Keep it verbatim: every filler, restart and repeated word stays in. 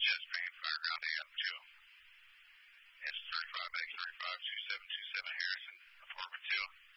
Chesapeake, Fireground A M two. It's thirty-five X thirty-five two seven two seven Harrison, apartment two.